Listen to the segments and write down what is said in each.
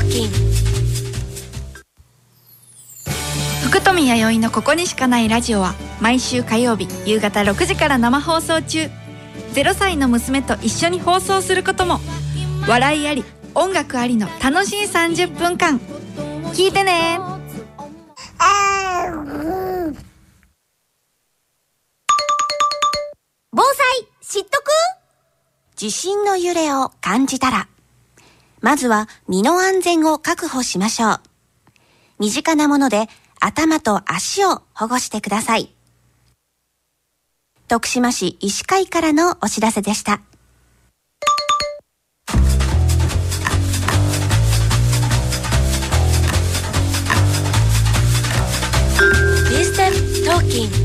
Talking。福富弥生のここにしかないラジオは毎週火曜日夕方6時から生放送中。0歳の娘と一緒に放送することも。笑いあり音楽ありの楽しい30分間。聞いてね。 防災知っとく？地震の揺れを感じたら、まずは身の安全を確保しましょう。身近なもので頭と足を保護してください。徳島市医師会からのお知らせでした。 Talking。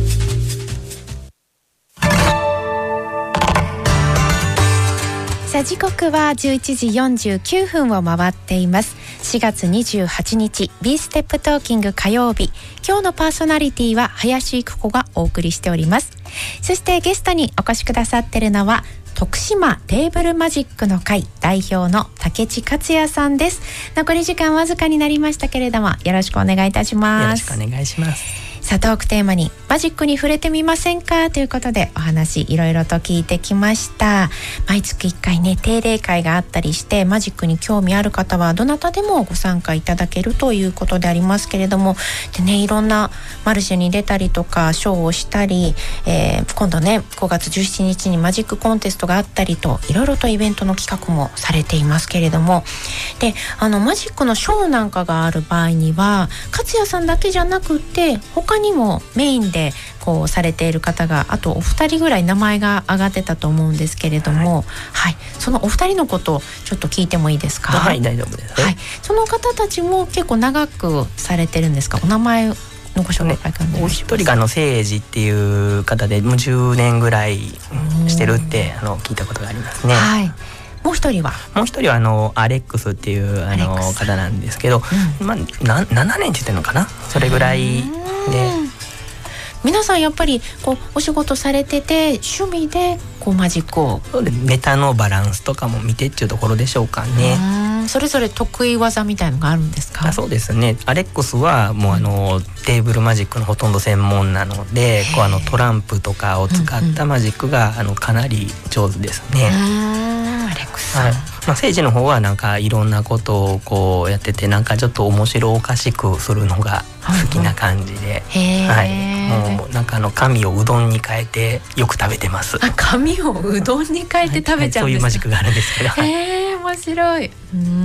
さあ時刻は11時49分を回っています。4月28日 B ステップトーキング火曜日。今日のパーソナリティは林育子がお送りしております。そしてゲストにお越しくださっているのは徳島テーブルマジックの会代表の竹地克也さんです。残り時間わずかになりましたけれども、よろしくお願いいたします。 よろしくお願いします。 さあトークテーマにマジックに触れてみませんかということでお話いろいろと聞いてきました。毎月1回ね定例会があったりして、マジックに興味ある方はどなたでもご参加いただけるということでありますけれども、でね、いろんなマルシェに出たりとかショーをしたり、今度ね5月17日にマジックコンテストがあったりと、いろいろとイベントの企画もされていますけれども、でマジックのショーなんかがある場合には克也さんだけじゃなくって他にもメインでこうされている方があとお二人ぐらい名前が挙がってたと思うんですけれども、はい、そのお二人のことをちょっと聞いてもいいですか？ はい、大丈夫です。 はい、その方たちも結構長くされてるんですか？お名前のご紹介からお願いします。 お一人が誠治っていう方でもう10年ぐらいしてるって聞いたことがありますね。 はい。もう一人はアレックスっていう方なんですけど、まあ7年って言ってるのかな、それぐらいで、 皆さんやっぱりこうお仕事されてて趣味でこうマジックを、 そうでネタのバランスとかも見てっていうところでしょうかね。 それぞれ得意技みたいのがあるんですか？ そうですね。アレックスはもうテーブルマジックのほとんど専門なので、こうトランプとかを使ったマジックがかなり上手ですね。 アレックスさん、 はい。誠治の方はなんかいろんなことをこうやってて、なんかちょっと面白おかしくするのが好きな感じで、はい、もうなんか紙をうどんに変えてよく食べてます。 紙をうどんに変えて食べちゃうんですか？はい、 そういうマジックがあるんですけど、 面白い。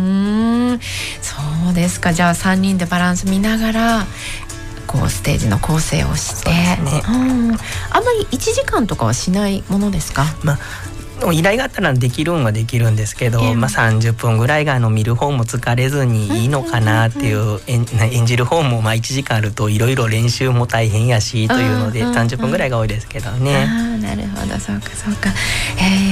そうですか。じゃあ3人でバランス見ながらこうステージの構成をして、ね、あんまり1時間とかはしないものですか？ 依頼があったらできるんはできるんですけど、30分ぐらいが見る方も疲れずにいいのかなっていう、演じる方も1時間あるといろいろ練習も大変やしというので30分ぐらいが多いですけどね。 なるほど、そうかそうか。